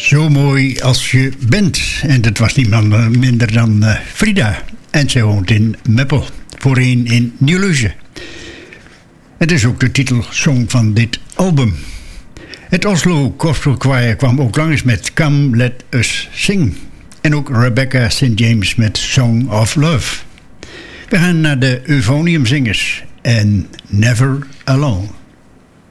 Zo mooi als je bent. En dat was niemand minder dan Frida. En zij woont in Meppel, voorheen in Nieuwleuze. Het is ook de titelsong van dit album. Het Oslo Gospel Choir kwam ook langs met Come Let Us Sing. En ook Rebecca St. James met Song of Love. We gaan naar de Euphonium Zingers en Never Alone.